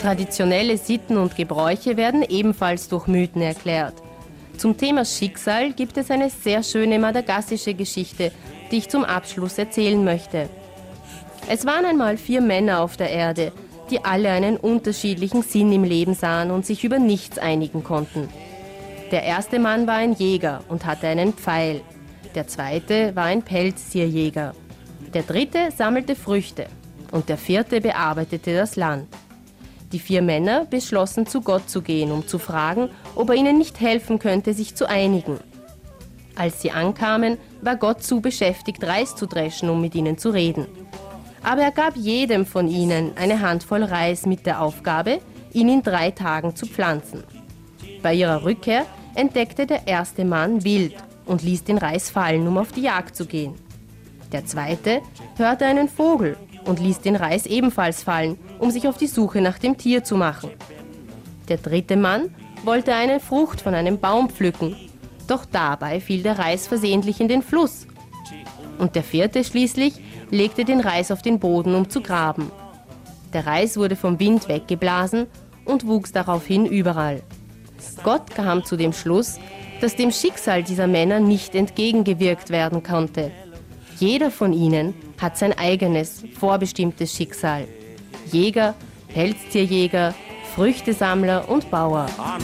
Traditionelle Sitten und Gebräuche werden ebenfalls durch Mythen erklärt. Zum Thema Schicksal gibt es eine sehr schöne madagassische Geschichte, die ich zum Abschluss erzählen möchte. Es waren einmal 4 Männer auf der Erde, die alle einen unterschiedlichen Sinn im Leben sahen und sich über nichts einigen konnten. Der erste Mann war ein Jäger und hatte einen Pfeil. Der zweite war ein Pelztierjäger. Der dritte sammelte Früchte und der vierte bearbeitete das Land. Die 4 Männer beschlossen, zu Gott zu gehen, um zu fragen, ob er ihnen nicht helfen könnte, sich zu einigen. Als sie ankamen, war Gott zu beschäftigt, Reis zu dreschen, um mit ihnen zu reden. Aber er gab jedem von ihnen eine Handvoll Reis mit der Aufgabe, ihn in 3 Tagen zu pflanzen. Bei ihrer Rückkehr entdeckte der erste Mann Wild und ließ den Reis fallen, um auf die Jagd zu gehen. Der zweite hörte einen Vogel und ließ den Reis ebenfalls fallen, um sich auf die Suche nach dem Tier zu machen. Der dritte Mann wollte eine Frucht von einem Baum pflücken, doch dabei fiel der Reis versehentlich in den Fluss. Und der vierte schließlich legte den Reis auf den Boden, um zu graben. Der Reis wurde vom Wind weggeblasen und wuchs daraufhin überall. Gott kam zu dem Schluss, dass dem Schicksal dieser Männer nicht entgegengewirkt werden konnte. Jeder von ihnen hat sein eigenes, vorbestimmtes Schicksal. Jäger, Pelztierjäger, Früchtesammler und Bauer.